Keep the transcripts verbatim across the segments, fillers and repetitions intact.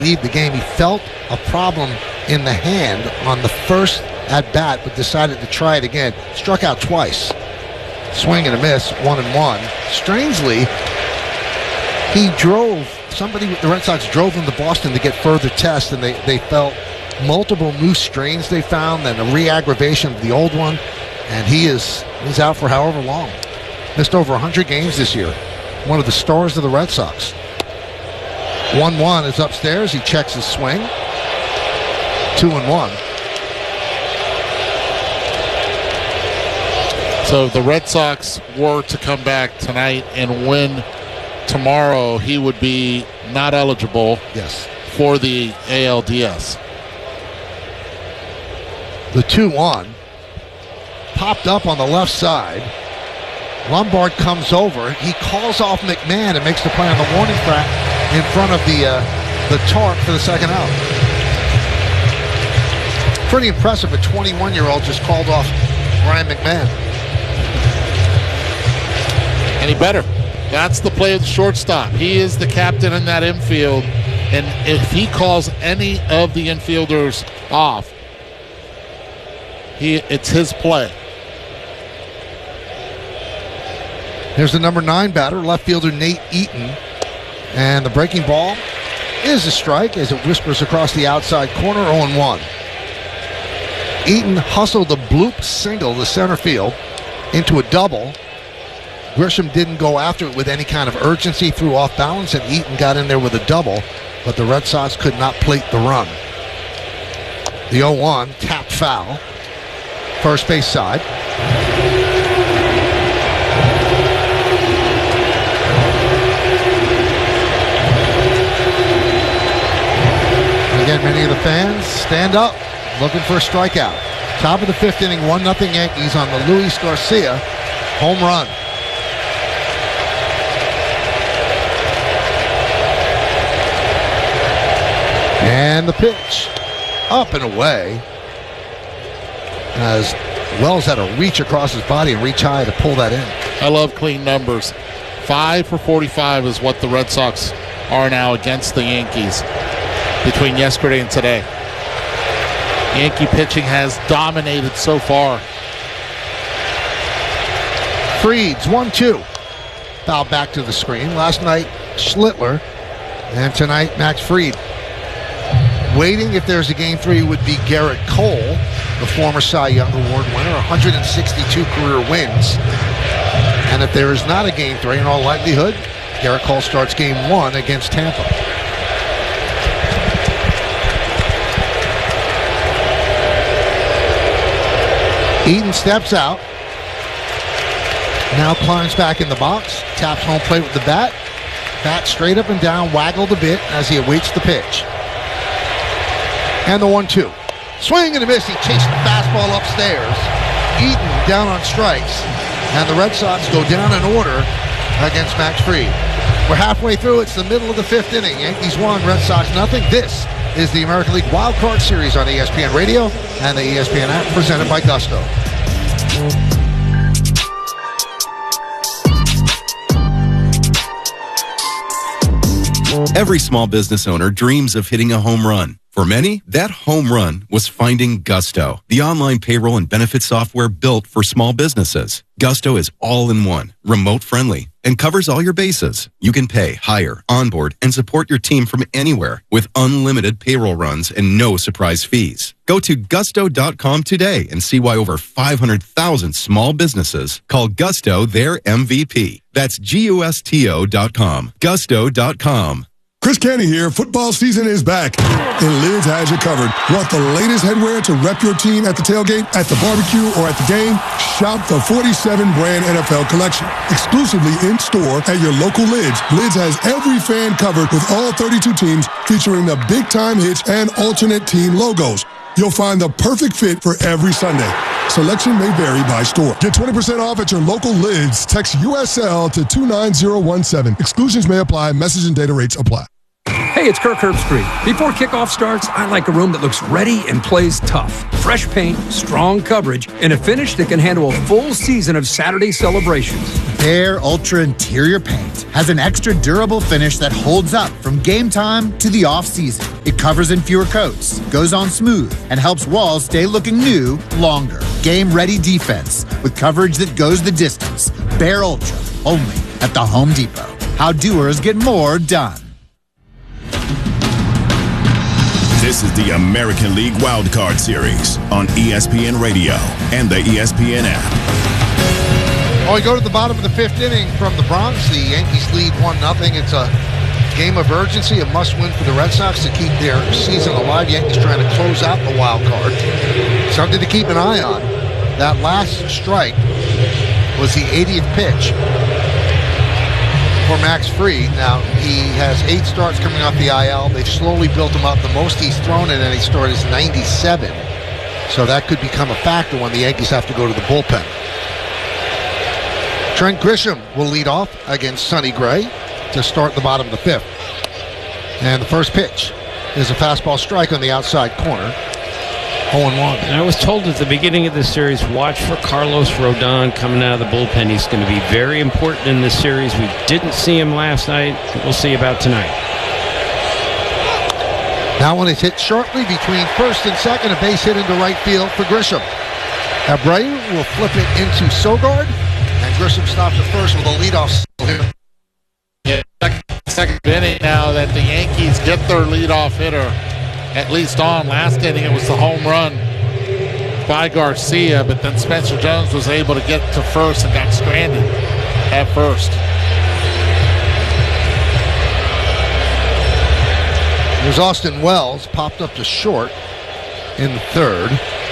lead the game. He felt a problem in the hand on the first at bat, but decided to try it again. Struck out twice. Swing and a miss, one and one. Strangely, he drove, somebody, the Red Sox drove him to Boston to get further tests, and they, they felt multiple new strains they found, and a re-aggravation of the old one, and he is he's out for however long. Missed over one hundred games this year. One of the stars of the Red Sox. one one is upstairs. He checks his swing. two and one. So if the Red Sox were to come back tonight and win tomorrow, he would be not eligible yes. for the A L D S. The two one popped up on the left side. Lombard comes over. He calls off McMahon and makes the play on the warning track in front of the uh, the tarp for the second out. Pretty impressive. A twenty-one-year-old just called off Ryan McMahon. Any better? That's the play of the shortstop. He is the captain in that infield, and if he calls any of the infielders off, he it's his play. Here's the number nine batter, left fielder Nate Eaton. And the breaking ball is a strike as it whispers across the outside corner, oh and one. Eaton hustled the bloop single to center field into a double. Grisham didn't go after it with any kind of urgency, threw off balance, and Eaton got in there with a double, but the Red Sox could not plate the run. The oh one, tapped foul, first base side. Again, many of the fans stand up looking for a strikeout. Top of the fifth inning, one nothing Yankees on the Luis Garcia home run. And the pitch up and away as Wells had to reach across his body and reach high to pull that in. I love clean numbers. Five for forty-five is what the Red Sox are now against the Yankees between yesterday and today. Yankee pitching has dominated so far. Freed's one two. Foul back to the screen. Last night, Schlittler. And tonight, Max Fried. Waiting if there's a game three would be Garrett Cole, the former Cy Young Award winner, one hundred sixty-two career wins. And if there is not a game three, in all likelihood, Garrett Cole starts game one against Tampa. Eaton steps out. Now climbs back in the box. Taps home plate with the bat. Bat straight up and down, waggled a bit as he awaits the pitch. And the one two. Swing and a miss. He chased the fastball upstairs. Eaton down on strikes. And the Red Sox go down in order against Max Fried. We're halfway through. It's the middle of the fifth inning. Yankees one, Red Sox nothing. This is the American League Wild Card Series on E S P N Radio and the E S P N app, presented by Gusto. Every small business owner dreams of hitting a home run. For many, that home run was finding Gusto, the online payroll and benefit software built for small businesses. Gusto is all-in-one, remote-friendly, and covers all your bases. You can pay, hire, onboard, and support your team from anywhere with unlimited payroll runs and no surprise fees. Go to gusto dot com today and see why over five hundred thousand small businesses call Gusto their M V P. That's G U S T O dot com. gusto dot com. Chris Canty here. Football season is back, and Lids has you covered. Want the latest headwear to rep your team at the tailgate, at the barbecue, or at the game? Shop the forty-seven brand N F L collection. Exclusively in-store at your local Lids. Lids has every fan covered with all thirty-two teams, featuring the big-time hits and alternate team logos. You'll find the perfect fit for every Sunday. Selection may vary by store. Get twenty percent off at your local Lids. Text U S L to two nine zero one seven. Exclusions may apply. Message and data rates apply. Hey, it's Kirk Herbstreit. Before kickoff starts, I like a room that looks ready and plays tough. Fresh paint, strong coverage, and a finish that can handle a full season of Saturday celebrations. Behr Ultra Interior Paint has an extra durable finish that holds up from game time to the off-season. It covers in fewer coats, goes on smooth, and helps walls stay looking new longer. Game-ready defense with coverage that goes the distance. Behr Ultra, only at the Home Depot. How doers get more done. This is the American League Wildcard Series on E S P N Radio and the E S P N app. Oh, we go to the bottom of the fifth inning from the Bronx. The Yankees lead one nothing. It's a game of urgency, a must-win for the Red Sox to keep their season alive. Yankees trying to close out the wild card. Something to keep an eye on. That last strike was the eightieth pitch for Max Fried. Now, he has eight starts coming off the I L. They've slowly built him up. The most he's thrown in any start is ninety-seven. So that could become a factor when the Yankees have to go to the bullpen. Trent Grisham will lead off against Sonny Gray to start the bottom of the fifth. And the first pitch is a fastball strike on the outside corner. oh and one. And I was told at the beginning of this series, watch for Carlos Rodon coming out of the bullpen. He's going to be very important in this series. We didn't see him last night. We'll see about tonight. That one is hit shortly between first and second. A base hit into right field for Grisham. Abreu will flip it into Sogard. And Grisham stops at first with a leadoff single here. Yeah, second, second inning now that the Yankees get their leadoff hitter at least on. Last inning it was the home run by Garcia, but then Spencer Jones was able to get to first and got stranded at first. There's Austin Wells, popped up to short in the third.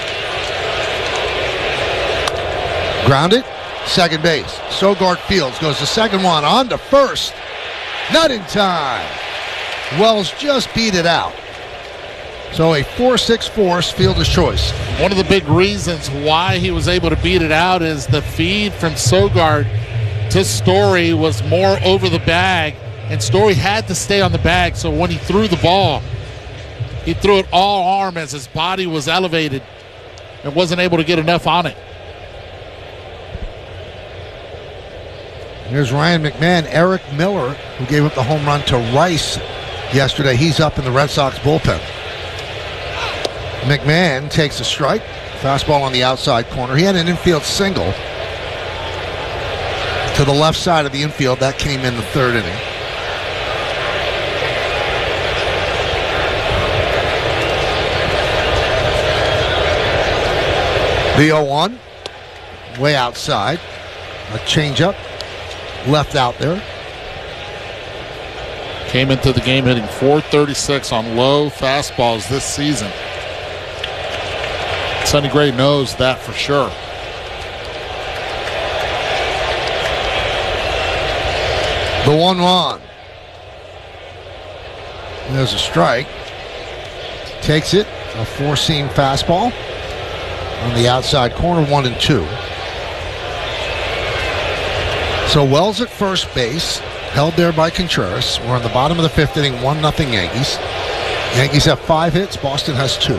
Grounded. Second base. Sogard Fields goes to second one. On to first. Not in time. Wells just beat it out. So a four six force, fielder's choice. One of the big reasons why he was able to beat it out is the feed from Sogard to Story was more over the bag, and Story had to stay on the bag. So when he threw the ball, he threw it all arm as his body was elevated and wasn't able to get enough on it. Here's Ryan McMahon. Eric Miller, who gave up the home run to Rice yesterday, he's up in the Red Sox bullpen. McMahon takes a strike. Fastball on the outside corner. He had an infield single to the left side of the infield. That came in the third inning. The oh one, way outside. A changeup. Left out there. Came into the game hitting four thirty-six on low fastballs this season. Sonny Gray knows that for sure. The one one. There's a strike. Takes it. A four-seam fastball on the outside corner, one and two. So Wells at first base, held there by Contreras. We're on the bottom of the fifth inning, one nothing Yankees. Yankees have five hits, Boston has two.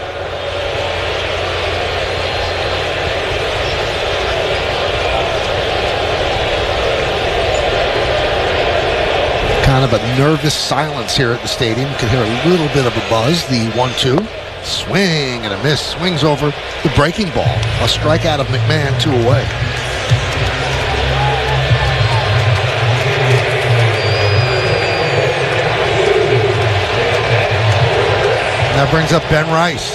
Kind of a nervous silence here at the stadium. You can hear a little bit of a buzz. The one two. Swing and a miss. Swings over the breaking ball. A strikeout of McMahon, two away. That brings up Ben Rice.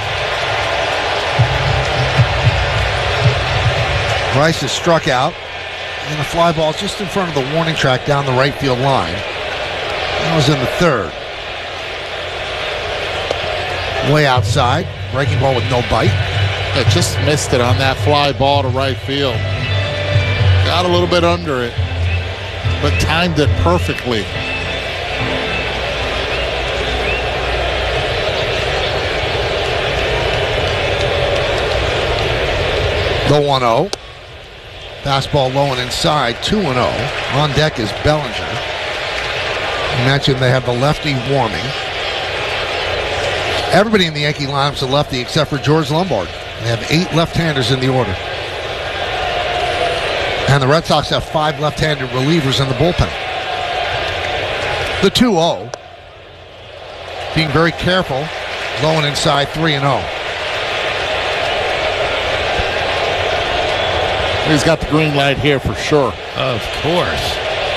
Rice is struck out, and a fly ball just in front of the warning track down the right field line. That was in the third. Way outside, breaking ball with no bite. It just missed it on that fly ball to right field. Got a little bit under it, but timed it perfectly. The one oh. Fastball low and inside, two and oh. On deck is Bellinger. You mentioned they have the lefty warming. Everybody in the Yankee lineup's a lefty except for George Lombard. They have eight left-handers in the order. And And the Red Sox have five left-handed relievers in the bullpen. The two oh. Being very careful. Low and inside, three and oh. He's got the green light here for sure. Of course.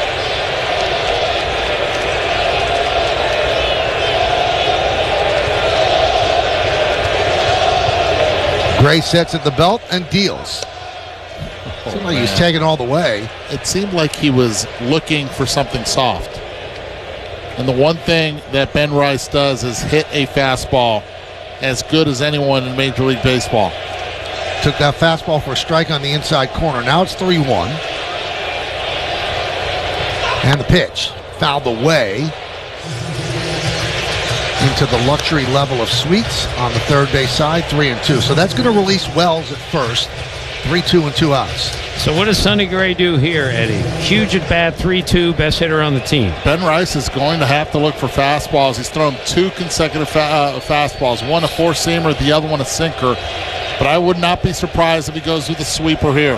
Gray sets at the belt and deals. Oh, Seemed like he was taking all the way. It seemed like he was looking for something soft. And the one thing that Ben Rice does is hit a fastball as good as anyone in Major League Baseball. Took that fastball for a strike on the inside corner. Now it's three one. And the pitch fouled away into the luxury level of suites on the third base side, three and two. So that's going to release Wells at first. Three, two, and two outs. So what does Sonny Gray do here, Eddie? Huge at bat, three two, best hitter on the team. Ben Rice is going to have to look for fastballs. He's thrown two consecutive fa- uh, fastballs, one a four-seamer, the other one a sinker. But I would not be surprised if he goes with the sweeper here.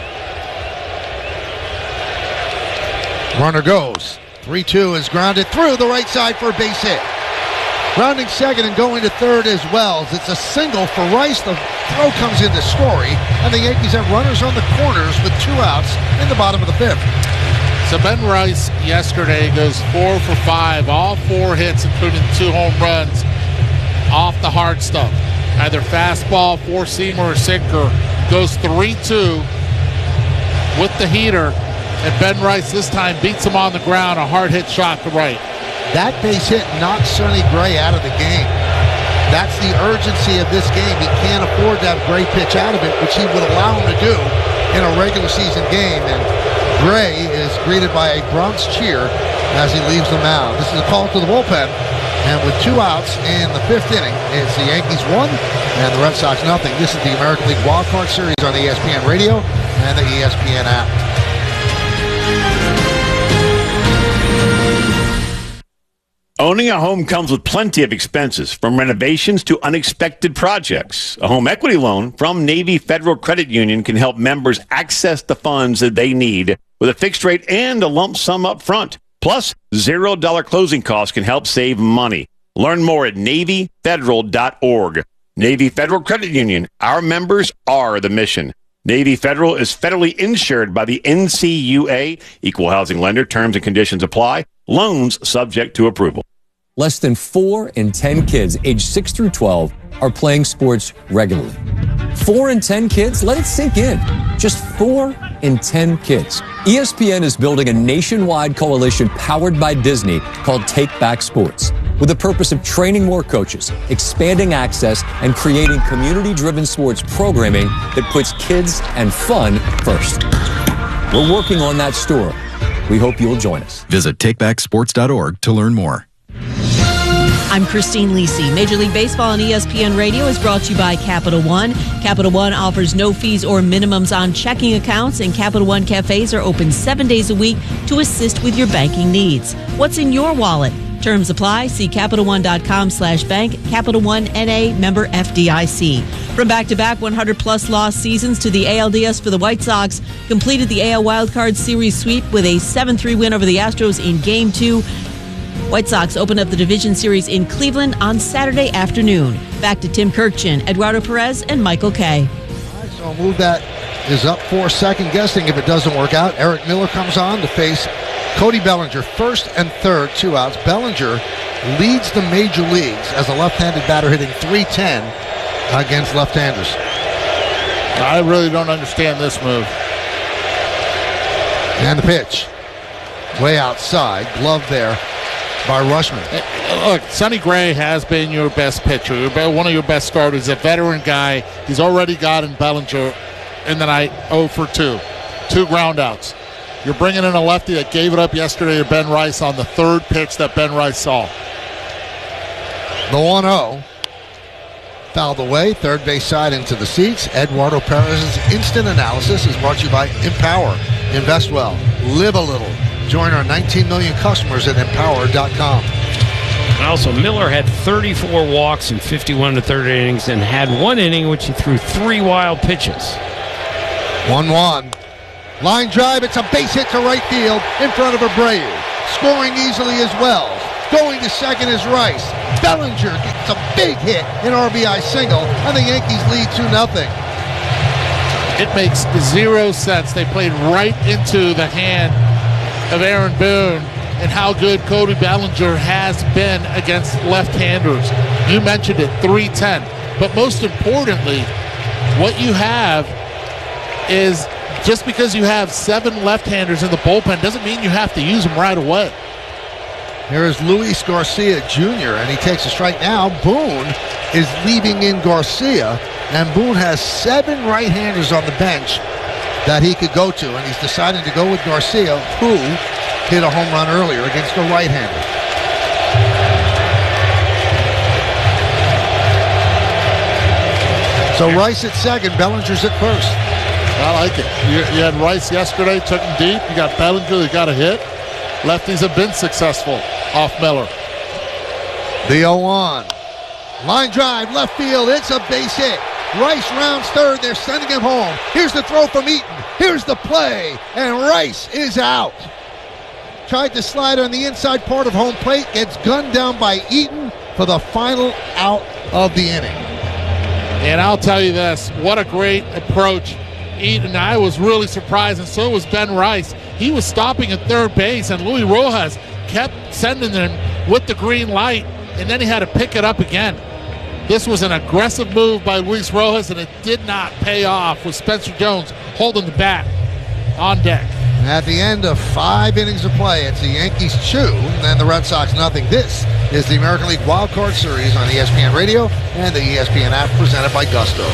Runner goes. three two is grounded through the right side for a base hit. Rounding second and going to third as Wells. It's a single for Rice. The throw comes into Story, and the Yankees have runners on the corners with two outs in the bottom of the fifth. So Ben Rice yesterday goes four for five, all four hits, including two home runs off the hard stuff. Either fastball, four-seamer, or sinker. Goes three two with the heater, and Ben Rice this time beats him on the ground, a hard hit shot to right. That base hit knocked Sonny Gray out of the game. That's the urgency of this game. He can't afford to have Gray pitch out of it, which he would allow him to do in a regular season game. And Gray is greeted by a Bronx cheer as he leaves the mound. This is a call to the bullpen. And with two outs in the fifth inning, it's the Yankees one and the Red Sox nothing. This is the American League Wild Card Series on E S P N Radio and the E S P N app. Owning a home comes with plenty of expenses, from renovations to unexpected projects. A home equity loan from Navy Federal Credit Union can help members access the funds that they need with a fixed rate and a lump sum up front. Plus, zero dollar closing costs can help save money. Learn more at Navy Federal dot org. Navy Federal Credit Union. Our members are the mission. Navy Federal is federally insured by the N C U A. Equal housing lender. Terms and conditions apply. Loans subject to approval. Less than four in ten kids aged six through twelve are playing sports regularly. Four in ten kids? Let it sink in. Just four in ten kids. E S P N is building a nationwide coalition powered by Disney called Take Back Sports, with the purpose of training more coaches, expanding access, and creating community-driven sports programming that puts kids and fun first. We're working on that story. We hope you'll join us. Visit take back sports dot org to learn more. I'm Christine Lisi. Major League Baseball on E S P N Radio is brought to you by Capital One. Capital One offers no fees or minimums on checking accounts, and Capital One cafes are open seven days a week to assist with your banking needs. What's in your wallet? Terms apply. See Capital One dot com slash bank. Capital One N A, member F D I C. From back-to-back one hundred plus lost seasons to the A L D S for the White Sox, completed the A L Wildcard Series sweep with a seven three win over the Astros in Game two. White Sox opened up the Division Series in Cleveland on Saturday afternoon. Back to Tim Kirkchin, Eduardo Perez, and Michael Kay. All right, so a move that is up for second guessing if it doesn't work out. Eric Miller comes on to face Cody Bellinger. First and third, two outs. Bellinger leads the major leagues as a left-handed batter, hitting three ten against left-handers. I really don't understand this move. And the pitch. Way outside. Glove there by Rushman. Look, Sonny Gray has been your best pitcher, one of your best starters, a veteran guy. He's already gotten Bellinger in the night oh for two. Two ground outs. You're bringing in a lefty that gave it up yesterday to Ben Rice on the third pitch that Ben Rice saw. The one oh. Fouled away, third base side into the seats. Eduardo Perez's instant analysis is brought to you by Empower. Invest well. Live a little. Join our nineteen million customers at empower dot com. And also, Miller had thirty-four walks in fifty-one to third innings and had one inning in which he threw three wild pitches. one one. Line drive, it's a base hit to right field in front of Abreu. Scoring easily as well. Going to second is Rice. Bellinger gets a big hit, an R B I single, and the Yankees lead two nothing. It makes zero sense. They played right into the hand of Aaron Boone and how good Cody Bellinger has been against left-handers. You mentioned it, three ten. But most importantly, what you have is just because you have seven left-handers in the bullpen doesn't mean you have to use them right away. Here is Luis Garcia Junior, and he takes a strike now. Boone is leaving in Garcia, and Boone has seven right-handers on the bench that he could go to, and he's deciding to go with Garcia, who hit a home run earlier against a right-hander. So Rice at second, Bellinger's at first. I like it. You, you had Rice yesterday, took him deep. You got Bellinger, that got a hit. Lefties have been successful off Miller. The oh one. Line drive, left field. It's a base hit. Rice rounds third. They're sending him home. Here's the throw from Eaton. Here's the play. And Rice is out. Tried to slide on the inside part of home plate. Gets gunned down by Eaton for the final out of the inning. And I'll tell you this, what a great approach. Eaton, I was really surprised, and so was Ben Rice. He was stopping at third base, and Luis Rojas kept sending them with the green light, and then he had to pick it up again. This was an aggressive move by Luis Rojas, and it did not pay off with Spencer Jones holding the bat on deck. At the end of five innings of play, it's the Yankees two and the Red Sox nothing. This is the American League Wild Card Series on E S P N Radio and the E S P N app, presented by Gusto.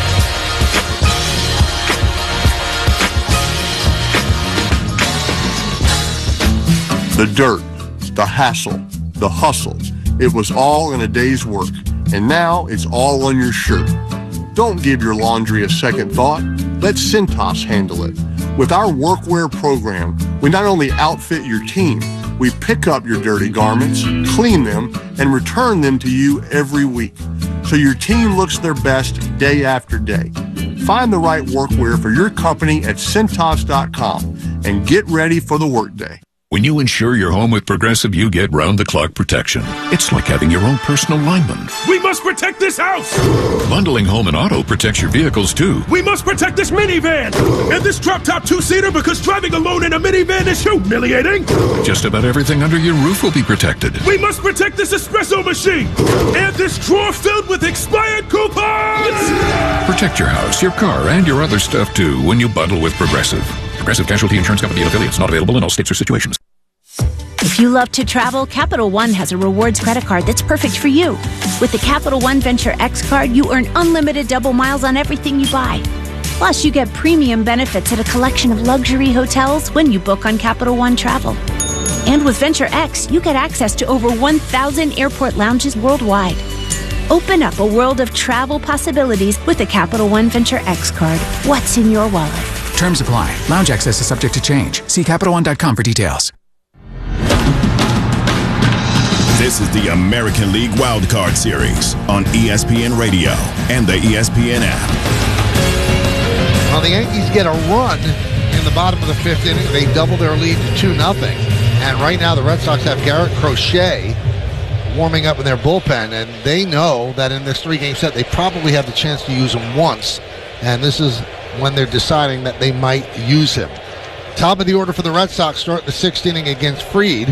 The dirt, the hassle, the hustle. It was all in a day's work, and now it's all on your shirt. Don't give your laundry a second thought. Let Cintas handle it. With our workwear program, we not only outfit your team, we pick up your dirty garments, clean them, and return them to you every week, so your team looks their best day after day. Find the right workwear for your company at Cintas dot com and get ready for the workday. When you insure your home with Progressive, you get round-the-clock protection. It's like having your own personal lineman. We must protect this house! Bundling home and auto protects your vehicles, too. We must protect this minivan! And this drop-top two-seater, because driving alone in a minivan is humiliating! Just about everything under your roof will be protected. We must protect this espresso machine! And this drawer filled with expired coupons! Protect your house, your car, and your other stuff, too, when you bundle with Progressive. Progressive Casualty Insurance Company and affiliates. Not available in all states or situations. If you love to travel, Capital One has a rewards credit card that's perfect for you. With the Capital One Venture X card, you earn unlimited double miles on everything you buy. Plus, you get premium benefits at a collection of luxury hotels when you book on Capital One Travel. And with Venture X, you get access to over one thousand airport lounges worldwide. Open up a world of travel possibilities with the Capital One Venture X card. What's in your wallet? Terms apply. Lounge access is subject to change. See Capital One dot com for details. This is the American League Wild Card Series on E S P N Radio and the E S P N app. Well, the Yankees get a run in the bottom of the fifth inning. They double their lead to two nothing. And right now the Red Sox have Garrett Crochet warming up in their bullpen, and they know that in this three-game set they probably have the chance to use him once. And this is when they're deciding that they might use him. Top of the order for the Red Sox, starting the sixth inning against Fried.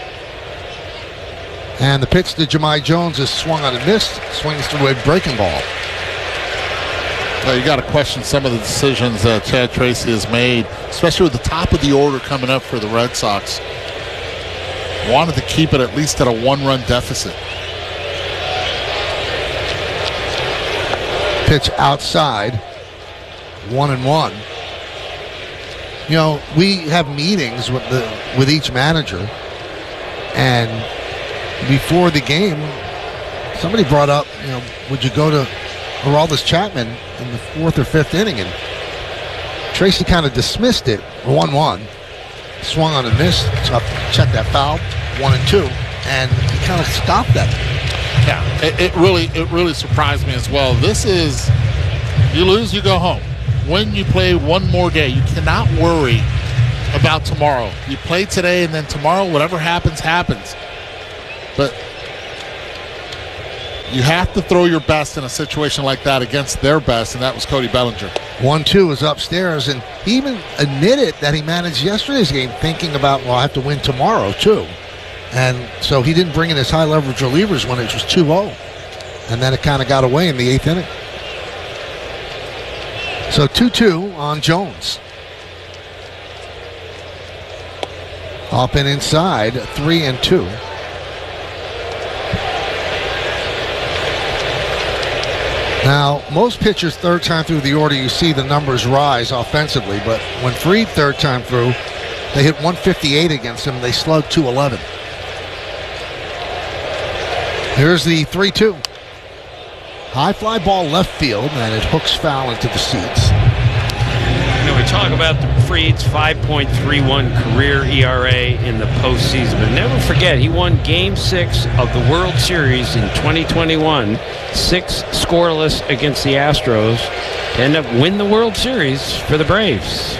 And the pitch to Jahmai Jones is swung on and missed. Swings through a breaking ball. Well, you got to question some of the decisions that Chad Tracy has made, especially with the top of the order coming up for the Red Sox. Wanted to keep it at least at a one-run deficit. Pitch outside. One and one. You know, we have meetings with the with each manager, and before the game, somebody brought up, you know, would you go to Aroldis Chapman in the fourth or fifth inning? And Tracy kind of dismissed it. one one. Swung on and missed. Check that foul. One and two. And he kind of stopped that. Yeah, it, it really it really surprised me as well. This is, you lose, you go home. when you play one more day, you cannot worry about tomorrow. You play today, and then tomorrow, whatever happens, happens. But you have to throw your best in a situation like that against their best, and that was Cody Bellinger. one two is upstairs, and he even admitted that he managed yesterday's game thinking about, well, I have to win tomorrow, too. And so he didn't bring in his high-leverage relievers when it was two oh. And then it kind of got away in the eighth inning. So two two on Jones. Up and inside, three and two. Now, most pitchers third time through the order, you see the numbers rise offensively, but when Fried third time through, they hit one fifty-eight against him. They slugged two eleven. Here's the three two. High fly ball left field, and it hooks foul into the seats. You know, we talk about the Fried's five point three one career E R A in the postseason, but never forget he won Game Six of the World Series in twenty twenty-one, six scoreless against the Astros, to end up win the World Series for the Braves.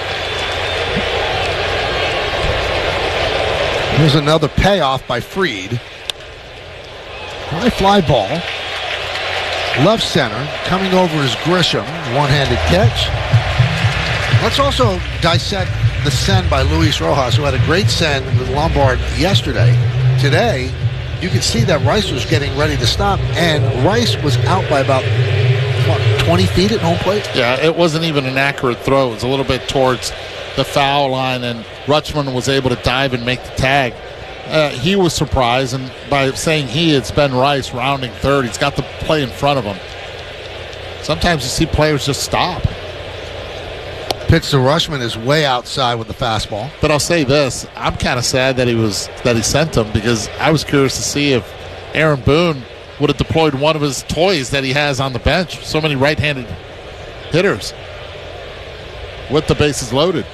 Here's another payoff by Fried. High fly ball, left center, coming over is Grisham, one-handed catch. Let's also dissect the send by Luis Rojas, who had a great send with Lombard yesterday. Today, you can see that Rice was getting ready to stop, and Rice was out by about, what, twenty feet at home plate? Yeah, it wasn't even an accurate throw. It was a little bit towards the foul line, and Rutschman was able to dive and make the tag. Uh, he was surprised, and by saying he, it's Ben Rice rounding third. He's got the play in front of him. Sometimes you see players just stop. Pitch to Rutschman is way outside with the fastball. But I'll say this: I'm kind of sad that he was that he sent him, because I was curious to see if Aaron Boone would have deployed one of his toys that he has on the bench. So many right-handed hitters with the bases loaded.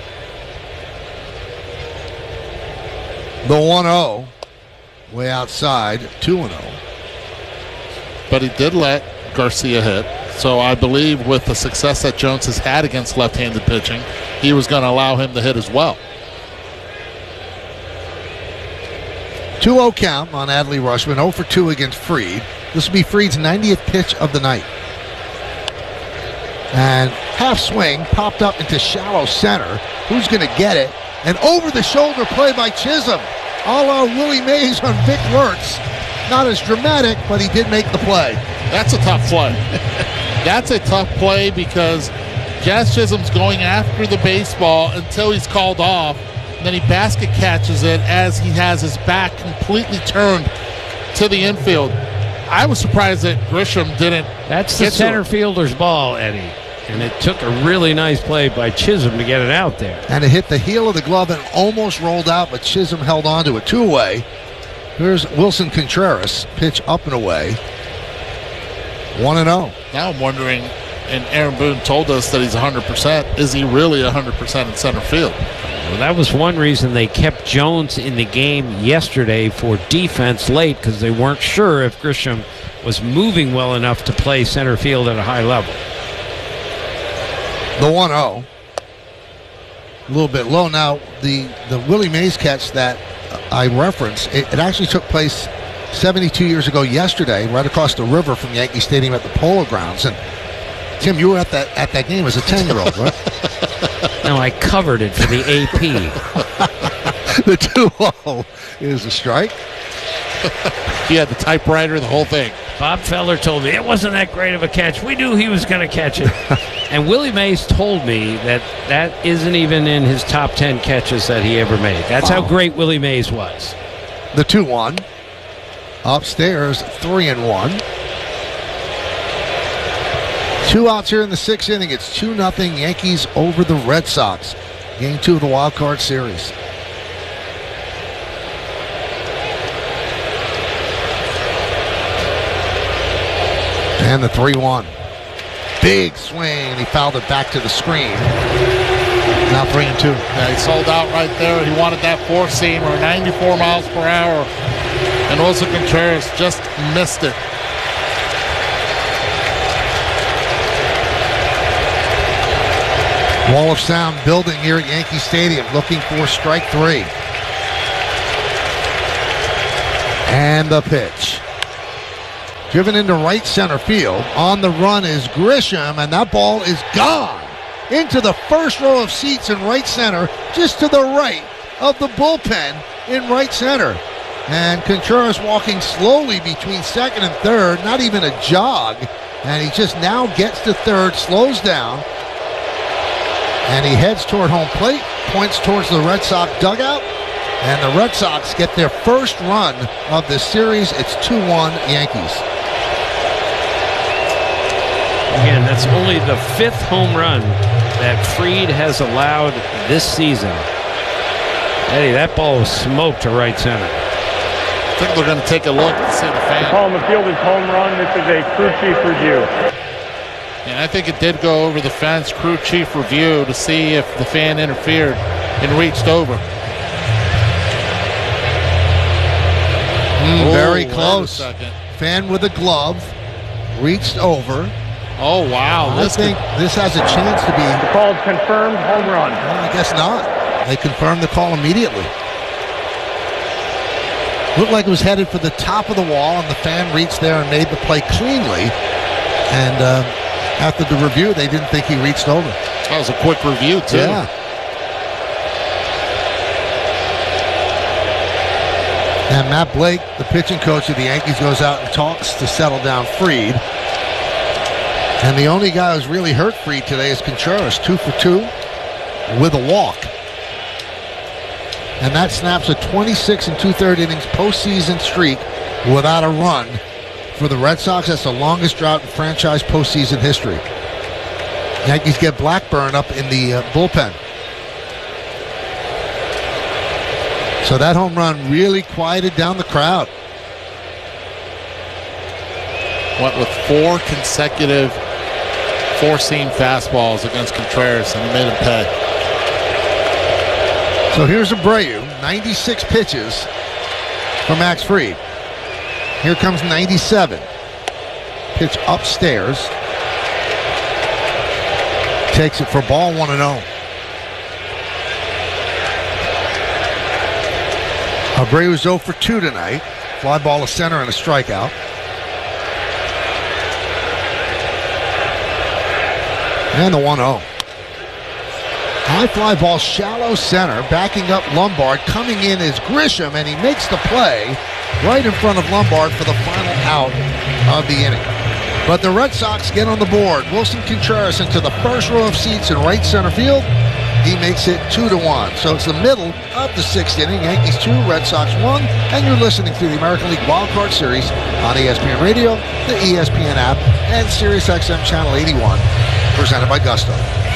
The one oh, way outside, two and oh. But he did let Garcia hit. So I believe with the success that Jones has had against left-handed pitching, he was going to allow him to hit as well. two oh count on Adley Rutschman, oh for two against Fried. This will be Fried's ninetieth pitch of the night. And half swing, popped up into shallow center. Who's going to get it? An over-the-shoulder play by Chisholm, a la Willie Mays on Vic Wirtz. Not as dramatic, but he did make the play. That's a tough play. That's a tough play because Jazz Chisholm's going after the baseball until he's called off. And then he basket catches it as he has his back completely turned to the infield. I was surprised that Grisham didn't. That's the center fielder's ball, Eddie. And it took a really nice play by Chisholm to get it out there. And it hit the heel of the glove and almost rolled out, but Chisholm held on to it. Two-away. Here's Wilson Contreras, pitch up and away. one and oh. Now I'm wondering, and Aaron Boone told us that he's one hundred percent. Is he really one hundred percent in center field? Well, that was one reason they kept Jones in the game yesterday for defense late, because they weren't sure if Grisham was moving well enough to play center field at a high level. The one oh. A little bit low. Now, the, the Willie Mays catch that I referenced, it, it actually took place seventy-two years ago yesterday, right across the river from Yankee Stadium at the Polo Grounds. And Tim, you were at that at that game as a ten-year-old, right? No, I covered it for the A P. The two oh is a strike. He had the typewriter, the whole thing. Bob Feller told me it wasn't that great of a catch. We knew he was going to catch it. And Willie Mays told me that that isn't even in his top ten catches that he ever made. That's wow. How great Willie Mays was. The two one. Upstairs, three and one. Two outs here in the sixth inning. It's two nothing Yankees over the Red Sox. Game two of the wild card series. And the three one. Big swing. He fouled it back to the screen. Now three and two. Yeah, he sold out right there. He wanted that four-seamer, ninety-four miles per hour. And Wilson Contreras just missed it. Wall of sound building here at Yankee Stadium, looking for strike three. And the pitch. Driven into right center field. On the run is Grisham, and that ball is gone into the first row of seats in right center, just to the right of the bullpen in right center. And Contreras walking slowly between second and third, not even a jog. And he just now gets to third, slows down, and he heads toward home plate, points towards the Red Sox dugout, and the Red Sox get their first run of the series. It's two one Yankees. Again, that's only the fifth home run that Fried has allowed this season. Eddie, that ball was smoked to right center. I think we're going to take a look and see the fan. Call the field is home run. This is a crew chief review. And I think it did go over the fence, crew chief review, to see if the fan interfered and reached over. Mm, oh, very close. Fan with a glove reached over. Oh, wow. I this think could... this has a chance to be. The call is confirmed home run. Well, I guess not. They confirmed the call immediately. Looked like it was headed for the top of the wall, and the fan reached there and made the play cleanly. And uh, after the review, they didn't think he reached over. That was a quick review, too. Yeah. And Matt Blake, the pitching coach of the Yankees, goes out and talks to settle down Fried. And the only guy who's really hurt Fried today is Contreras, two for two with a walk. And that snaps a twenty-six and two-thirds innings postseason streak without a run for the Red Sox. That's the longest drought in franchise postseason history. Yankees get Blackburn up in the uh, bullpen. So that home run really quieted down the crowd. Went with four consecutive four-seam fastballs against Contreras, and he made him pay. So here's Abreu, ninety-six pitches for Max Fried. Here comes ninety-seven. Pitch upstairs. Takes it for ball one and oh. Abreu's oh for two tonight. Fly ball to center and a strikeout. And the one oh. High fly ball, shallow center, backing up Lombard. Coming in is Grisham, and he makes the play right in front of Lombard for the final out of the inning. But the Red Sox get on the board. Wilson Contreras into the first row of seats in right center field. He makes it two to one. So it's the middle of the sixth inning. Yankees two, Red Sox one, and you're listening to the American League Wild Card Series on E S P N Radio, the E S P N app, and Sirius X M Channel eighty-one, presented by Gusto.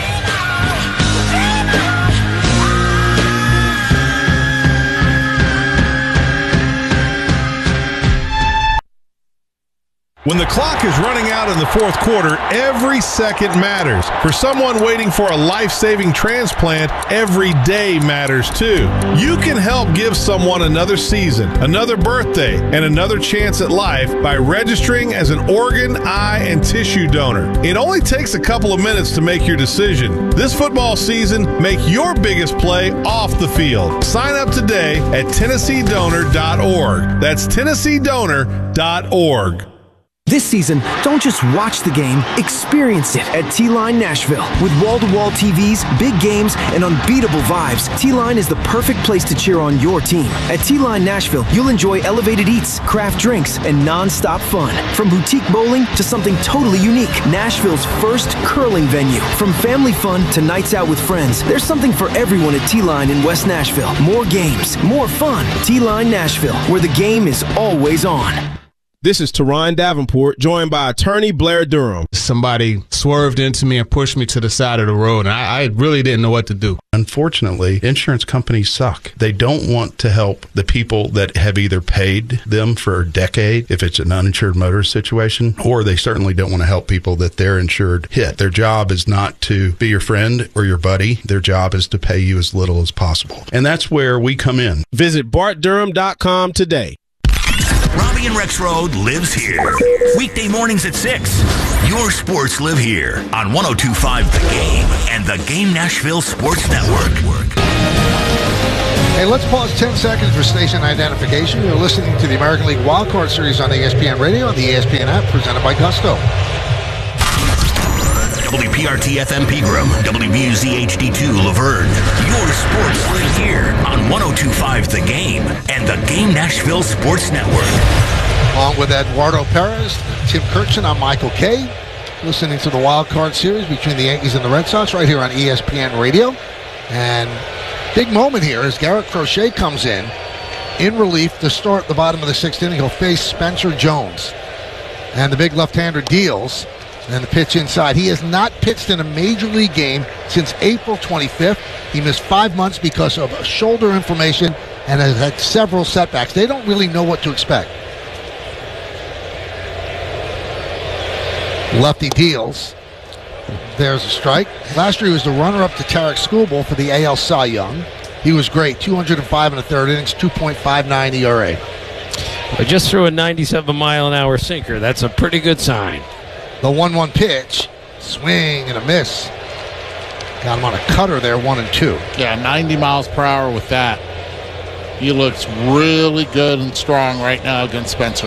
When the clock is running out in the fourth quarter, every second matters. For someone waiting for a life-saving transplant, every day matters too. You can help give someone another season, another birthday, and another chance at life by registering as an organ, eye, and tissue donor. It only takes a couple of minutes to make your decision. This football season, make your biggest play off the field. Sign up today at Tennessee Donor dot org. That's Tennessee Donor dot org. This season, don't just watch the game, experience it at T-Line Nashville. With wall-to-wall T Vs, big games, and unbeatable vibes, T-Line is the perfect place to cheer on your team. At T-Line Nashville, you'll enjoy elevated eats, craft drinks, and non-stop fun. From boutique bowling to something totally unique, Nashville's first curling venue. From family fun to nights out with friends, there's something for everyone at T-Line in West Nashville. More games, more fun. T-Line Nashville, where the game is always on. This is Teron Davenport, joined by attorney Blair Durham. Somebody swerved into me and pushed me to the side of the road, and I, I really didn't know what to do. Unfortunately, insurance companies suck. They don't want to help the people that have either paid them for a decade, if it's an uninsured motorist situation, or they certainly don't want to help people that they're insured hit. Their job is not to be your friend or your buddy. Their job is to pay you as little as possible. And that's where we come in. Visit Bart Durham dot com today. Robbie and Rex Road lives here. Weekday mornings at six. Your sports live here on one oh two point five The Game and the Game Nashville Sports Network. Hey, let's pause ten seconds for station identification. You're listening to the American League Wildcard Series on E S P N Radio and the E S P N app, presented by Gusto. W P R T F M Pegram, W B U Z H D two Laverne. Your sports live here on one oh two point five The Game and the Game Nashville Sports Network. Along with Eduardo Perez, Tim Kirchin, I'm Michael Kay. Listening to the Wild Card Series between the Yankees and the Red Sox right here on E S P N Radio. And big moment here as Garrett Crochet comes in, in relief to start the bottom of the sixth inning. He'll face Spencer Jones. And the big left-hander deals. And the pitch inside. He has not pitched in a major league game since April twenty-fifth. He missed five months because of shoulder inflammation and has had several setbacks. They don't really know what to expect. Lefty deals. There's a strike. Last year he was the runner-up to Tarek Skubal for the A L Cy Young. He was great. two hundred five and a third innings, two point five nine E R A. I just threw a ninety-seven mile an hour sinker. That's a pretty good sign. The one one pitch. Swing and a miss. Got him on a cutter there, one and two. Yeah, ninety miles per hour with that. He looks really good and strong right now against Spencer.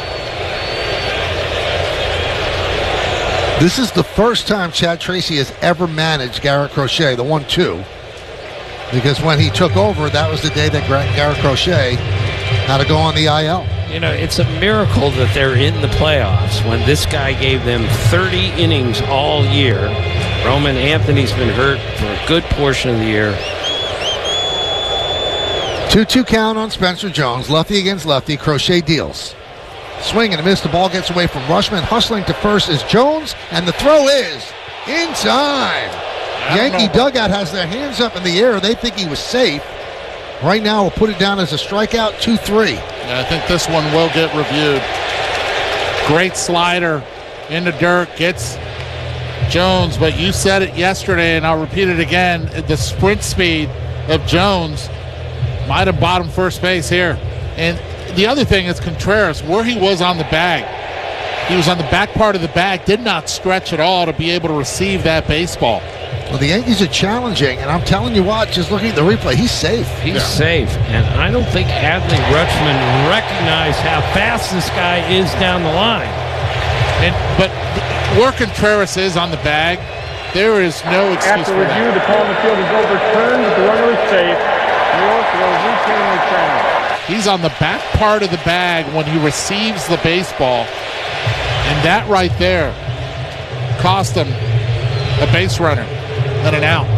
This is the first time Chad Tracy has ever managed Garrett Crochet, the one two. Because when he took over, that was the day that Garrett Crochet had to go on the I L. You know, it's a miracle that they're in the playoffs when this guy gave them thirty innings all year. Roman Anthony's been hurt for a good portion of the year. two two count on Spencer Jones. Lefty against lefty. Crochet deals. Swing and a miss. The ball gets away from Rushman. Hustling to first is Jones, and the throw is in time. Yankee dugout has their hands up in the air. They think he was safe. Right now, we'll put it down as a strikeout, two three. Yeah, I think this one will get reviewed. Great slider in the dirt, gets Jones, but you said it yesterday, and I'll repeat it again. The sprint speed of Jones might have bottom first base here. And the other thing is Contreras, where he was on the bag. He was on the back part of the bag, did not stretch at all to be able to receive that baseball. Well, the Yankees are challenging, and I'm telling you what, just looking at the replay, he's safe. He's yeah. safe, and I don't think Adley Rutschman recognized how fast this guy is down the line. And But where Contreras is on the bag, there is no excuse After for review, that. the call in the field is overturned, but the runner is safe. New York will retain the challenge. He's on the back part of the bag when he receives the baseball, and that right there cost him a base runner and an out.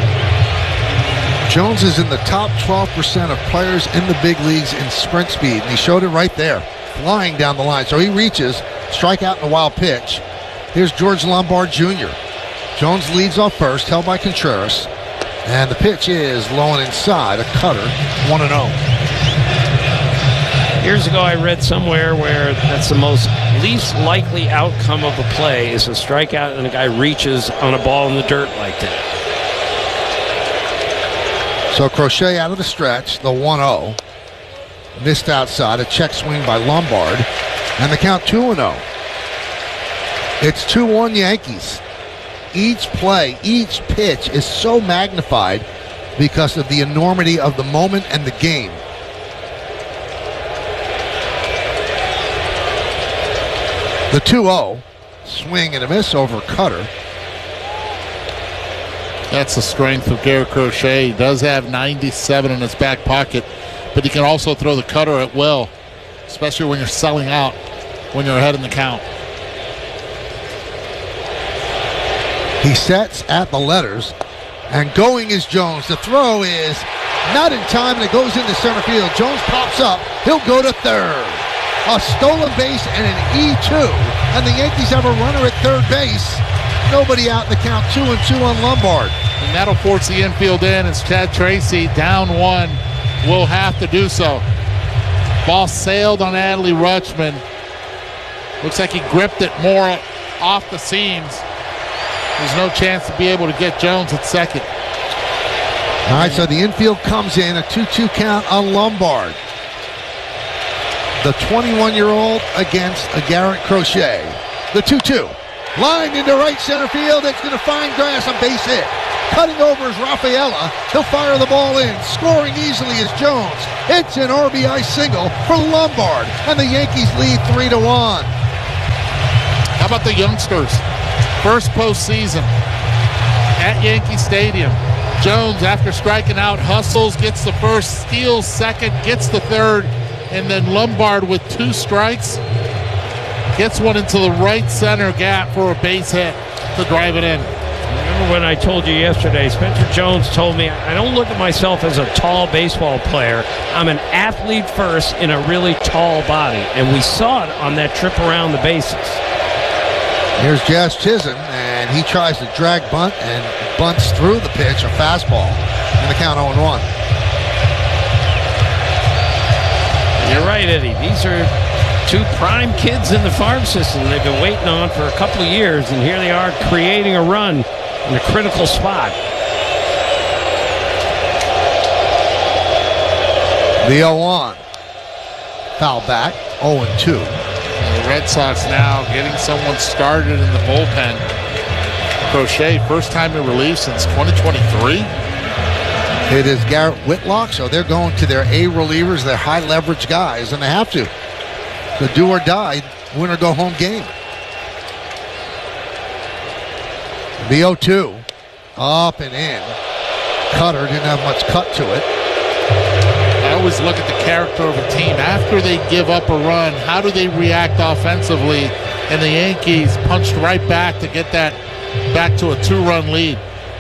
Jones is in the top twelve percent of players in the big leagues in sprint speed, and he showed it right there, flying down the line. So he reaches, strikeout in a wild pitch. Here's George Lombard Junior Jones leads off first, held by Contreras, and the pitch is low and inside, a cutter, one and oh. Years ago, I read somewhere where that's the most least likely outcome of a play is a strikeout and a guy reaches on a ball in the dirt like that. So Crochet out of the stretch, the one oh. Missed outside, a check swing by Lombard, and the count two and oh. It's two one Yankees. Each play, each pitch is so magnified because of the enormity of the moment and the game. The two oh, swing and a miss over Cutter. That's the strength of Garrett Crochet. He does have ninety-seven in his back pocket, but he can also throw the cutter at will, especially when you're selling out, when you're ahead in the count. He sets at the letters, and going is Jones. The throw is not in time, and it goes into center field. Jones pops up. He'll go to third. A stolen base and an E two, and the Yankees have a runner at third base. Nobody out in the count, two and two on Lombard. And that'll force the infield in as Chad Tracy, down one, will have to do so. Ball sailed on Adley Rutschman. Looks like he gripped it more off the seams. There's no chance to be able to get Jones at second. All right, so the infield comes in, a two two count on Lombard. the twenty-one-year-old against a Garrett Crochet. The two two. Lined into right center field. It's going to find grass, a base hit. Cutting over is Rafaela. He'll fire the ball in. Scoring easily is Jones. It's an R B I single for Lombard. And the Yankees lead three to one. How about the youngsters? First postseason at Yankee Stadium. Jones, after striking out, hustles, gets the first, steals second, gets the third, and then Lombard with two strikes gets one into the right center gap for a base hit to drive it in. Remember when I told you yesterday, Spencer Jones told me, I don't look at myself as a tall baseball player. I'm an athlete first in a really tall body. And we saw it on that trip around the bases. Here's Jazz Chisholm, and he tries to drag bunt and bunts through the pitch, a fastball, and the count oh one. You're right, Eddie. These are two prime kids in the farm system they've been waiting on for a couple of years, and here they are creating a run in a critical spot. The oh one. Foul back, oh two. The Red Sox now getting someone started in the bullpen. Crochet, first time in relief since twenty twenty-three. It is Garrett Whitlock, so they're going to their A relievers, their high leverage guys, and they have to. The do or die, win or go home game. The oh two, up and in. Cutter didn't have much cut to it. I always look at the character of a team. After they give up a run, how do they react offensively? And the Yankees punched right back to get that back to a two-run lead.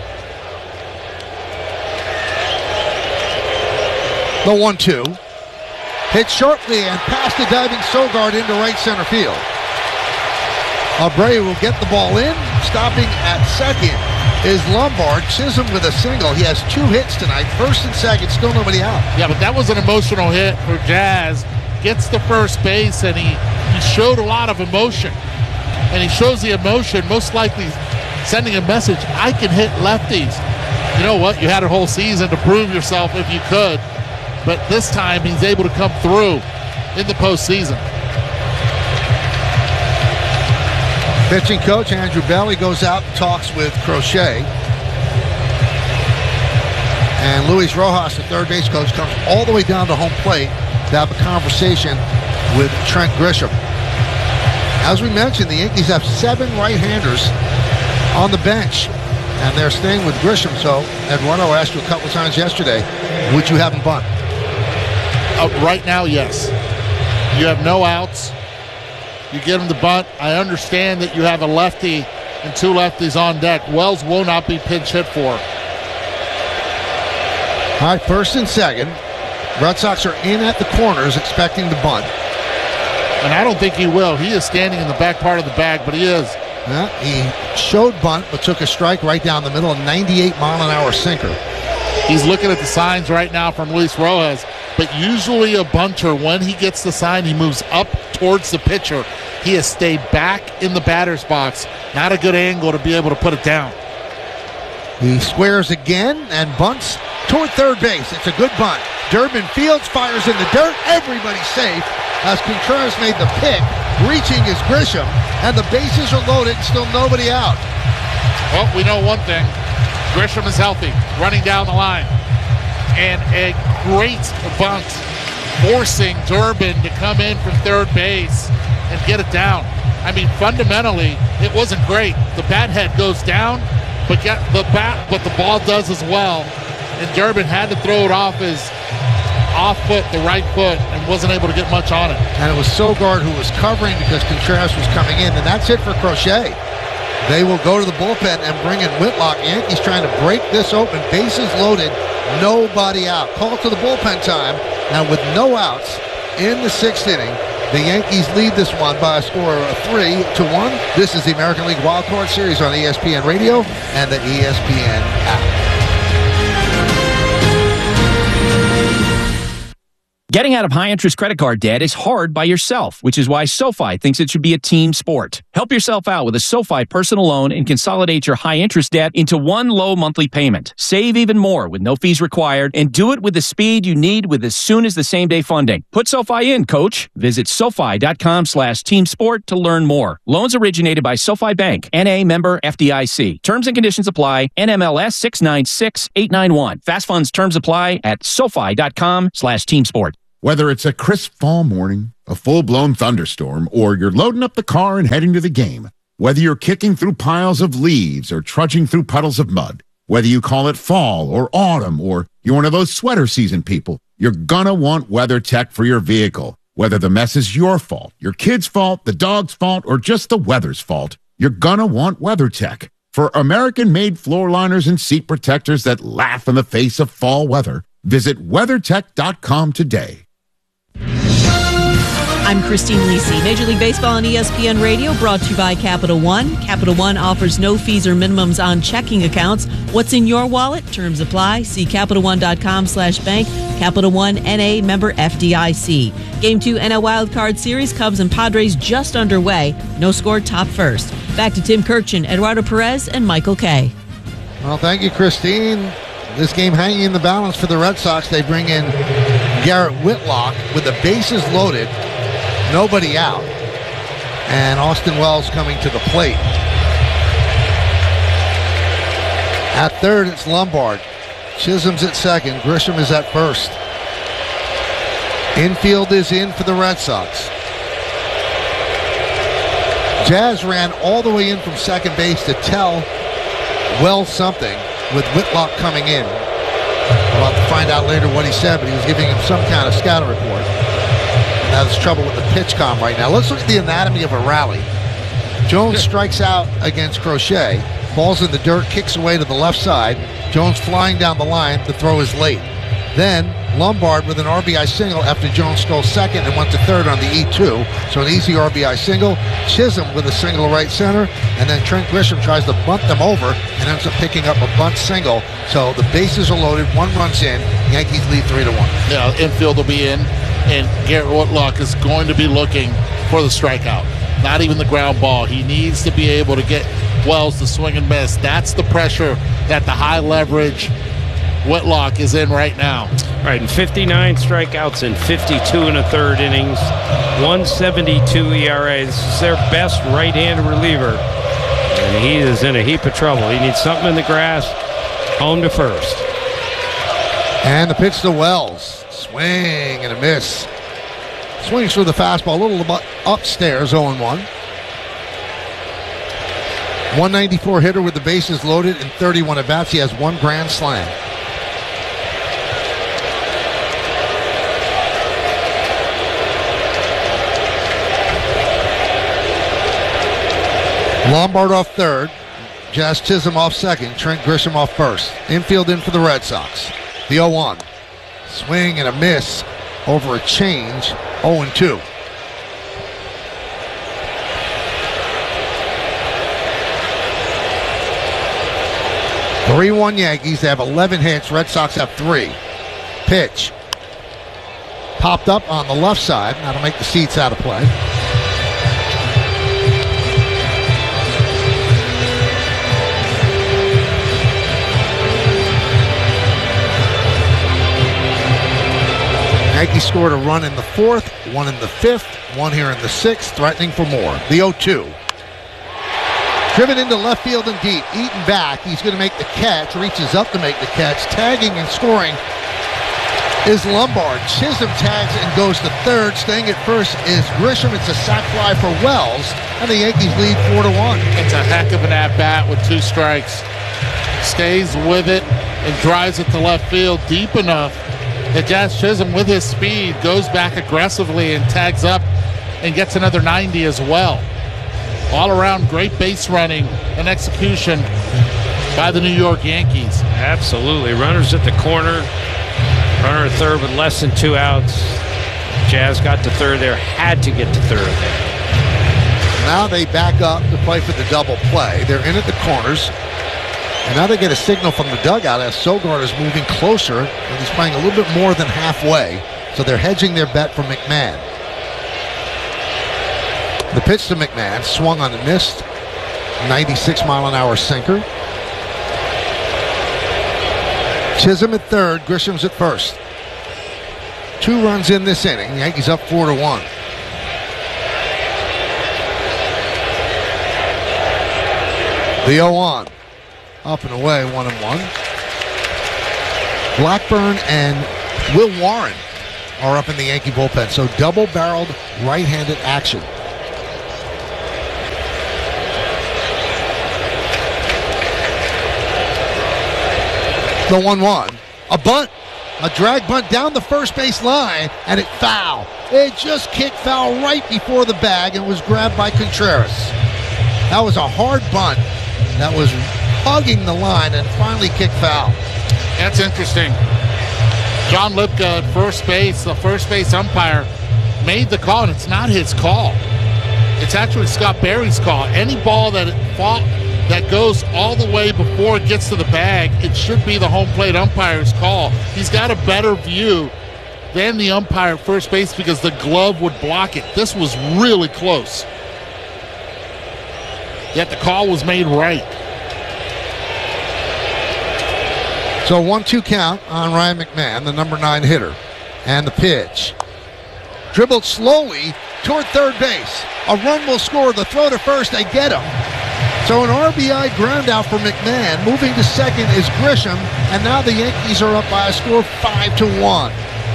The one two. Hit sharply and past the diving Sogard into right center field. Abreu will get the ball in. Stopping at second is Lombard. Chisholm with a single. He has two hits tonight. First and second, still nobody out. Yeah, but that was an emotional hit for Jazz. Gets the first base, and he, he showed a lot of emotion. And he shows the emotion, most likely sending a message, I can hit lefties. You know what? You had a whole season to prove yourself if you could. But this time, he's able to come through in the postseason. Pitching coach Andrew Belly goes out and talks with Crochet. And Luis Rojas, the third base coach, comes all the way down to home plate to have a conversation with Trent Grisham. As we mentioned, the Yankees have seven right-handers on the bench, and they're staying with Grisham. So, Eduardo, I asked you a couple of times yesterday, would you have him bunt? Uh, right now, yes. You have no outs. You get him the bunt. I understand that you have a lefty and two lefties on deck. Wells will not be pinch hit for. All right, first and second. Red Sox are in at the corners expecting the bunt. And I don't think he will. He is standing in the back part of the bag, but he is. Yeah, he showed bunt, but took a strike right down the middle, a ninety-eight mile an hour sinker. He's looking at the signs right now from Luis Rojas. But usually a bunter, when he gets the sign, he moves up towards the pitcher. He has stayed back in the batter's box. Not a good angle to be able to put it down. He squares again and bunts toward third base. It's a good bunt. Durbin Fields fires in the dirt. Everybody's safe as Contreras made the pick. Reaching is Grisham, and the bases are loaded, still nobody out. Well, we know one thing. Grisham is healthy, running down the line. And a great bunt, forcing Durbin to come in from third base and get it down. I mean, fundamentally, it wasn't great. The bat head goes down, but get the bat, but the ball does as well. And Durbin had to throw it off his off foot, the right foot, and wasn't able to get much on it. And it was Sogard who was covering because Contreras was coming in, and that's it for Crochet. They will go to the bullpen and bring in Whitlock. Yankees trying to break this open. Bases loaded. Nobody out. Call to the bullpen time. Now with no outs in the sixth inning, the Yankees lead this one by a score of three to one. This is the American League Wild Card Series on E S P N Radio and the E S P N app. Getting out of high-interest credit card debt is hard by yourself, which is why SoFi thinks it should be a team sport. Help yourself out with a SoFi personal loan and consolidate your high-interest debt into one low monthly payment. Save even more with no fees required, and do it with the speed you need with as soon as the same-day funding. Put SoFi in, coach. Visit SoFi.com slash team sport to learn more. Loans originated by SoFi Bank, N A member F D I C. Terms and conditions apply. N M L S six nine six eight nine one. Fast funds terms apply at SoFi.com slash team sport. Whether it's a crisp fall morning, a full-blown thunderstorm, or you're loading up the car and heading to the game, whether you're kicking through piles of leaves or trudging through puddles of mud, whether you call it fall or autumn, or you're one of those sweater season people, you're gonna want WeatherTech for your vehicle. Whether the mess is your fault, your kid's fault, the dog's fault, or just the weather's fault, you're gonna want WeatherTech. For American-made floor liners and seat protectors that laugh in the face of fall weather, visit WeatherTech dot com today. I'm Christine Lisi. Major League Baseball on E S P N Radio brought to you by Capital One. Capital One offers no fees or minimums on checking accounts. What's in your wallet? Terms apply. See Capital One dot com slash bank. Capital One N A member F D I C. Game two N L Wild Card Series, Cubs and Padres just underway. No score, top first. Back to Tim Kirchin, Eduardo Perez, and Michael Kay. Well, thank you, Christine. This game hanging in the balance for the Red Sox. They bring in Garrett Whitlock with the bases loaded. Nobody out. And Austin Wells coming to the plate. At third, it's Lombard. Chisholm's at second. Grisham is at first. Infield is in for the Red Sox. Jazz ran all the way in from second base to tell Wells something with Whitlock coming in. We'll have to find out later what he said, but he was giving him some kind of scouting report. Now there's trouble with the pitch com right now. Let's look at the anatomy of a rally. Jones strikes out against Crochet. Falls in the dirt, kicks away to the left side. Jones flying down the line. The throw is late. Then Lombard with an R B I single after Jones stole second and went to third on the E two. So an easy R B I single. Chisholm with a single to right center. And then Trent Grisham tries to bunt them over and ends up picking up a bunt single. So the bases are loaded. One runs in. Yankees lead three to one. Yeah, infield will be in. And Garrett Whitlock is going to be looking for the strikeout. Not even the ground ball. He needs to be able to get Wells to swing and miss. That's the pressure that the high leverage Whitlock is in right now. All right, and fifty-nine strikeouts in fifty-two and a third innings, one seventy-two E R A. This is their best right-handed reliever, and he is in a heap of trouble. He needs something in the grass. Home to first. And the pitch to Wells. Swing and a miss. Swings for the fastball, a little upstairs, oh and one. one ninety-four hitter with the bases loaded and thirty-one at-bats. He has one grand slam. Lombard off third. Jazz Chisholm off second. Trent Grisham off first. Infield in for the Red Sox. The oh one. Swing and a miss over a change. oh and two. three one Yankees. They have eleven hits. Red Sox have three. Pitch. Popped up on the left side. That'll make the seats out of play. Yankees scored a run in the fourth, one in the fifth, one here in the sixth, threatening for more. The oh two. Driven into left field and deep. Eaton back. He's going to make the catch. Reaches up to make the catch. Tagging and scoring is Lombard. Chisholm tags and goes to third. Staying at first is Grisham. It's a sac fly for Wells. And the Yankees lead four to one. It's a heck of an at-bat with two strikes. Stays with it and drives it to left field deep enough that Jazz Chisholm, with his speed, goes back aggressively and tags up and gets another ninety as well. All around, great base running and execution by the New York Yankees. Absolutely. Runners at the corner. Runner at third with less than two outs. Jazz got to third there. Had to get to third there. Now they back up to play for the double play. They're in at the corners. And now they get a signal from the dugout as Sogard is moving closer, and he's playing a little bit more than halfway. So they're hedging their bet for McMahon. The pitch to McMahon, swung on and missed. ninety-six mile an hour sinker. Chisholm at third, Grisham's at first. Two runs in this inning. Yankees up four to one. The oh one. Up and away, one and one. Blackburn and Will Warren are up in the Yankee bullpen. So double-barreled right-handed action. The one one. A bunt. A drag bunt down the first base line, and it foul. It just kicked foul right before the bag and was grabbed by Contreras. That was a hard bunt that was hugging the line and finally kicked foul. That's interesting. John Lipka at first base, the first base umpire, made the call, and it's not his call. It's actually Scott Berry's call. Any ball that it fought, that goes all the way before it gets to the bag, it should be the home plate umpire's call. He's got a better view than the umpire at first base because the glove would block it. This was really close. Yet the call was made right. So one two count on Ryan McMahon, the number nine hitter. And the pitch. Dribbled slowly toward third base. A run will score. The throw to first, they get him. So an R B I ground out for McMahon. Moving to second is Grisham, and now the Yankees are up by a score of five to one.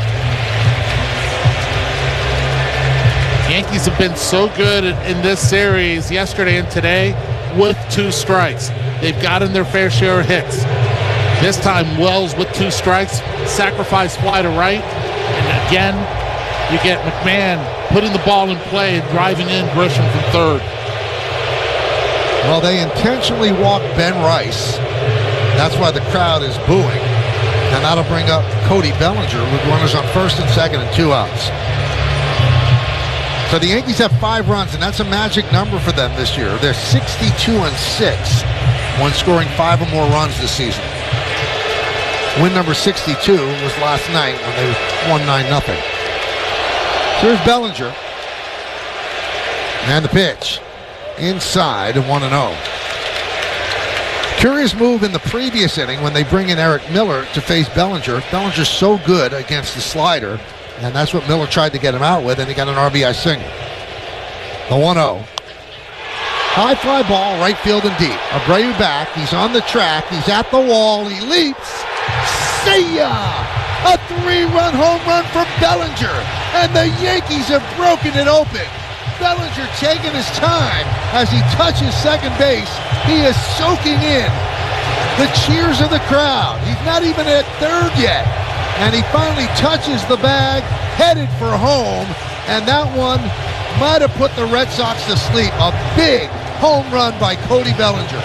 Yankees have been so good in this series yesterday and today with two strikes. They've gotten their fair share of hits. This time Wells with two strikes, sacrifice fly to right, and again you get McMahon putting the ball in play and driving in Grisham from third. Well, they intentionally walked Ben Rice. That's why the crowd is booing. And that'll bring up Cody Bellinger with runners on first and second and two outs. So the Yankees have five runs, and that's a magic number for them this year. They're sixty-two and six when scoring five or more runs this season. Win number sixty-two was last night when they won nine nothing. So here's Bellinger. And the pitch. Inside, one and oh. Curious move in the previous inning when they bring in Eric Miller to face Bellinger. Bellinger's so good against the slider, and that's what Miller tried to get him out with, and he got an R B I single. The one oh. High fly ball, right field and deep. Abreu back, he's on the track, he's at the wall, he leaps. See ya! A three-run home run from Bellinger, and the Yankees have broken it open. Bellinger taking his time as he touches second base. He is soaking in the cheers of the crowd. He's not even at third yet. And he finally touches the bag, headed for home. And that one might have put the Red Sox to sleep. A big home run by Cody Bellinger.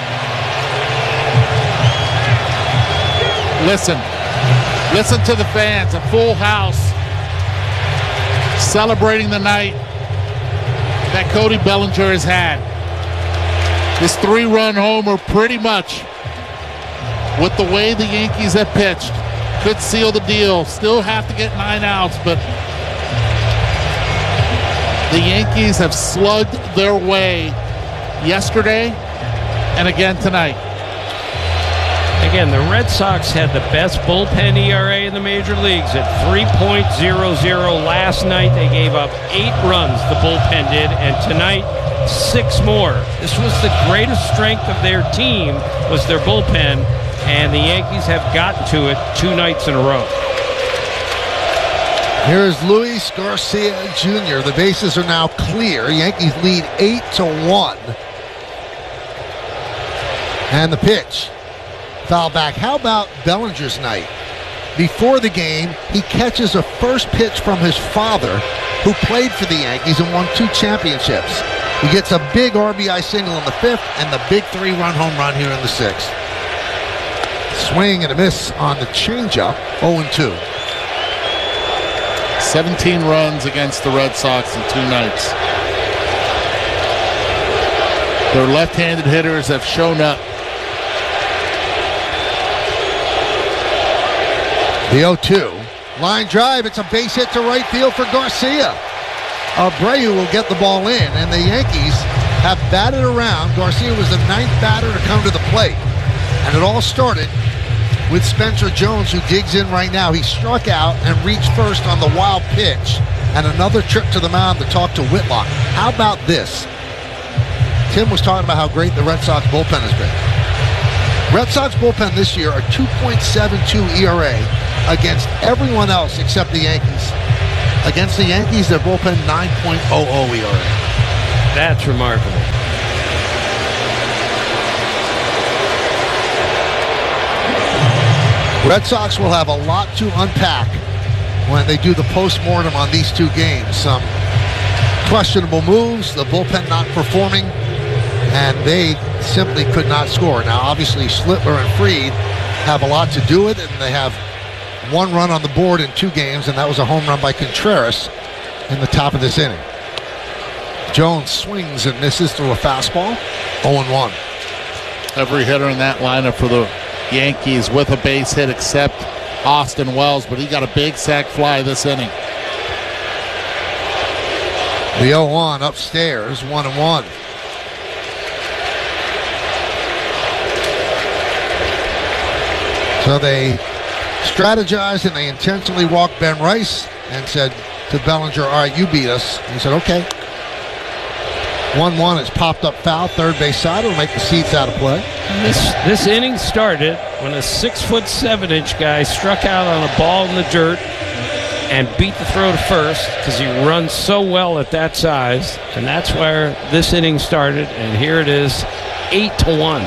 Listen. Listen to the fans. A full house celebrating the night that Cody Bellinger has had. This three-run homer pretty much, with the way the Yankees have pitched, could seal the deal. Still have to get nine outs, but the Yankees have slugged their way yesterday and again tonight. Again, the Red Sox had the best bullpen E R A in the major leagues at three point oh oh. Last night they gave up eight runs, the bullpen did, and tonight six more. This was the greatest strength of their team, was their bullpen, and the Yankees have gotten to it two nights in a row. Here is Luis Garcia Junior The bases are now clear. Yankees lead eight to one. And the pitch. Foul back. How about Bellinger's night? Before the game, he catches a first pitch from his father, who played for the Yankees and won two championships. He gets a big R B I single in the fifth and the big three-run home run here in the sixth. Swing and a miss on the changeup, oh and two. seventeen runs against the Red Sox in two nights. Their left-handed hitters have shown up. The oh two. Line drive. It's a base hit to right field for Garcia. Abreu will get the ball in, and the Yankees have batted around. Garcia was the ninth batter to come to the plate. And it all started with Spencer Jones, who digs in right now. He struck out and reached first on the wild pitch. And another trip to the mound to talk to Whitlock. How about this? Tim was talking about how great the Red Sox bullpen has been. Red Sox bullpen this year are two point seven two E R A against everyone else except the Yankees. Against the Yankees, their bullpen nine point oh oh E R A. That's remarkable. Red Sox will have a lot to unpack when they do the post-mortem on these two games. Some questionable moves, the bullpen not performing, and they simply could not score. Now, obviously, Schlittler and Fried have a lot to do with it, and they have one run on the board in two games, and that was a home run by Contreras in the top of this inning. Jones swings and misses through a fastball, oh and one. Every hitter in that lineup for the Yankees with a base hit except Austin Wells, but he got a big sac fly this inning. The oh one upstairs, one and one. So they strategized and they intentionally walked Ben Rice and said to Bellinger, all right, you beat us. And he said, okay. one one is popped up foul, third base side. It'll make the seats out of play. This this inning started when a six foot seven inch guy struck out on a ball in the dirt and beat the throw to first because he runs so well at that size. And that's where this inning started. And here it is, eight to one.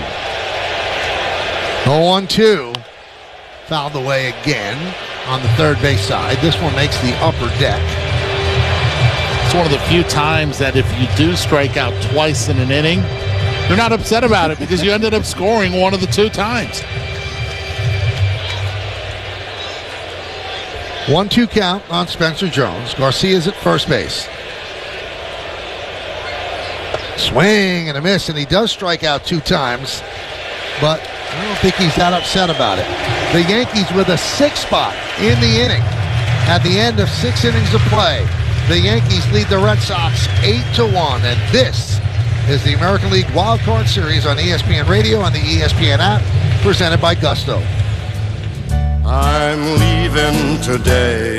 oh one two. Fouled away again on the third base side. This one makes the upper deck. It's one of the few times that if you do strike out twice in an inning, you're not upset about it because you ended up scoring one of the two times. one two count on Spencer Jones. Garcia's at first base. Swing and a miss, and he does strike out two times, but I don't think he's that upset about it. The Yankees with a six spot in the inning. At the end of six innings of play, the Yankees lead the Red Sox eight to one, and this is the American League Wild Card Series on E S P N Radio and the E S P N app, presented by Gusto. I'm leaving today.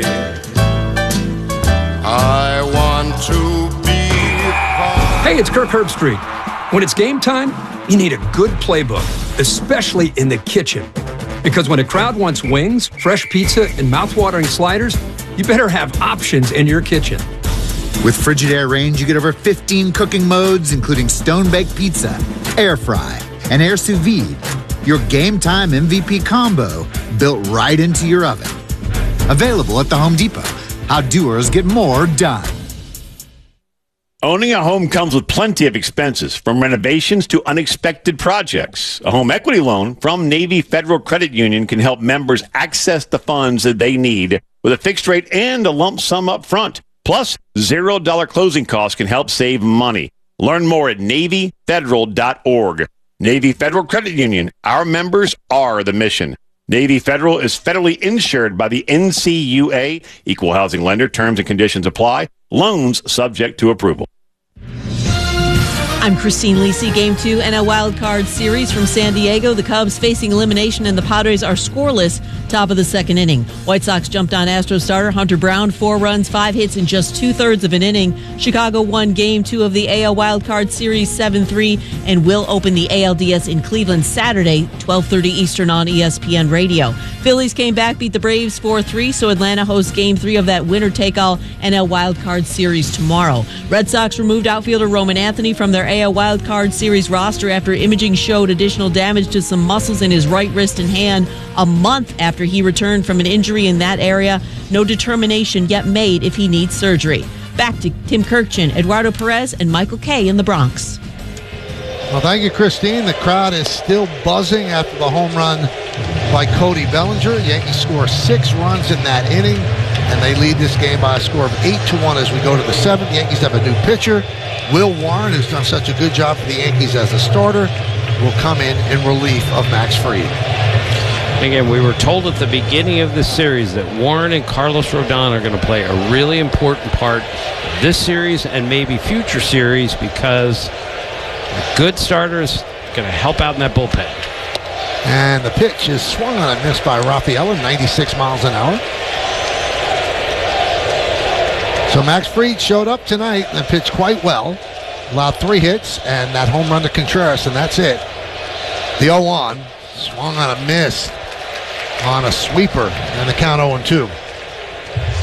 I want to be part. Hey, it's Kirk Herbstreit. When it's game time, you need a good playbook, especially in the kitchen. Because when a crowd wants wings, fresh pizza, and mouth-watering sliders, you better have options in your kitchen. With Frigidaire Range, you get over fifteen cooking modes, including stone-baked pizza, air fry, and air sous vide. Your game time M V P combo built right into your oven. Available at the Home Depot. How doers get more done. Owning a home comes with plenty of expenses, from renovations to unexpected projects. A home equity loan from Navy Federal Credit Union can help members access the funds that they need with a fixed rate and a lump sum up front. Plus, zero dollar closing costs can help save money. Learn more at Navy Federal dot org. Navy Federal Credit Union. Our members are the mission. Navy Federal is federally insured by the N C U A. Equal housing lender. Terms and conditions apply. Loans subject to approval. I'm Christine Lisi. Game two N L Wild Card Series from San Diego. The Cubs facing elimination, and the Padres are scoreless. Top of the second inning. White Sox jumped on Astros starter Hunter Brown. Four runs, five hits in just two-thirds of an inning. Chicago won Game two of the A L Wild Card Series seven three and will open the A L D S in Cleveland Saturday, twelve thirty Eastern on E S P N Radio. Phillies came back, beat the Braves four three, so Atlanta hosts Game three of that winner-take-all N L Wild Card Series tomorrow. Red Sox removed outfielder Roman Anthony from their A L Wild Card Series roster after imaging showed additional damage to some muscles in his right wrist and hand a month after he returned from an injury in that area. No determination yet made if he needs surgery. Back to Tim Kirkchin, Eduardo Perez, and Michael Kay in the Bronx. Well, thank you, Christine. The crowd is still buzzing after the home run by Cody Bellinger. Yankees score six runs in that inning, and they lead this game by a score of eight to one as we go to the seventh. The Yankees have a new pitcher. Will Warren, who's done such a good job for the Yankees as a starter, will come in in relief of Max Fried. Again, we were told at the beginning of this series that Warren and Carlos Rodon are going to play a really important part this series and maybe future series because a good starter is going to help out in that bullpen. And the pitch is swung on and missed by Rafaela, ninety-six miles an hour. So Max Fried showed up tonight and pitched quite well. Allowed three hits and that home run to Contreras, and that's it. The oh one swung on a miss on a sweeper, and the count oh and two.